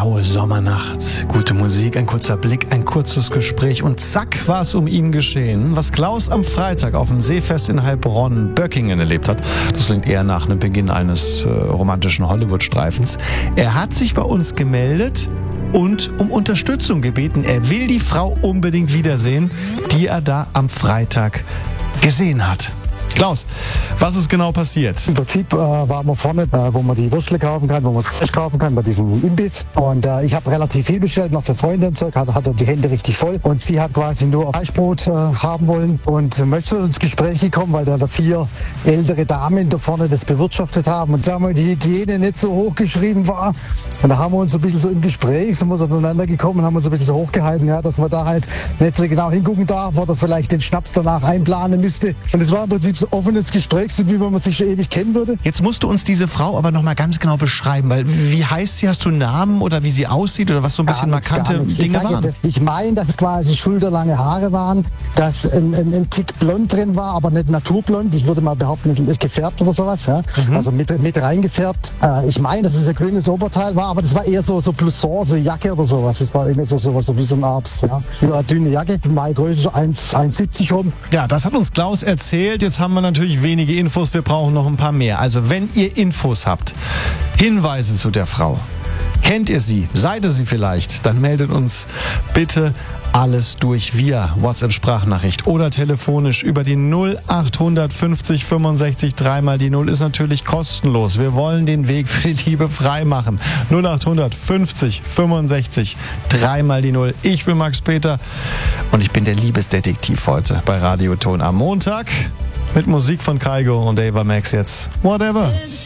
Graue Sommernacht, gute Musik, ein kurzer Blick, ein kurzes Gespräch und zack war es um ihn geschehen. Was Klaus am Freitag auf dem Seefest in Heilbronn-Böckingen erlebt hat, das klingt eher nach einem Beginn eines romantischen Hollywood-Streifens. Er hat sich bei uns gemeldet und um Unterstützung gebeten. Er will die Frau unbedingt wiedersehen, die er da am Freitag gesehen hat. Klaus, was ist genau passiert? Im Prinzip waren wir vorne, wo man die Würstel kaufen kann, wo man das Fleisch kaufen kann, bei diesem Imbiss. Und ich habe relativ viel bestellt, noch für Freunde und Zeug, hatte die Hände richtig voll. Und sie hat quasi nur Fleischbrot haben wollen und möchte ins Gespräch gekommen, weil da 4 ältere Damen da vorne das bewirtschaftet haben. Und sagen wir, die Hygiene nicht so hochgeschrieben war. Und da haben wir uns so ein bisschen so im Gespräch, sind wir so aneinander gekommen, haben uns so ein bisschen so hochgehalten, ja, dass man da halt nicht so genau hingucken darf oder vielleicht den Schnaps danach einplanen müsste. Und es war im Prinzip so offenes Gespräch, so wie wenn man sich schon ewig kennen würde. Jetzt musst du uns diese Frau aber noch mal ganz genau beschreiben, weil wie heißt sie, hast du einen Namen oder wie sie aussieht oder was so ein bisschen markante Dinge waren? Ich meine, dass es quasi schulterlange Haare waren, dass ein Tick blond drin war, aber nicht naturblond. Ich würde mal behaupten, nicht gefärbt oder sowas. Ja? Also mit reingefärbt. Ich meine, dass es ein grünes Oberteil war, aber das war eher so Blouson, so Jacke oder sowas. Das war irgendwie so wie so eine Art eine dünne Jacke. Meine Größe so 1,70 rum. Ja, das hat uns Klaus erzählt. Jetzt haben wir natürlich wenige Infos, wir brauchen noch ein paar mehr. Also wenn ihr Infos habt, Hinweise zu der Frau, kennt ihr sie, seid ihr sie vielleicht, dann meldet uns bitte alles durch via WhatsApp-Sprachnachricht oder telefonisch über die 0850 65 3 die 0 ist natürlich kostenlos. Wir wollen den Weg für die Liebe frei machen. 0850 65 3 die 0. Ich bin Max Peter und ich bin der Liebesdetektiv heute bei Radioton am Montag. Mit Musik von Kygo und Ava Max jetzt. Whatever.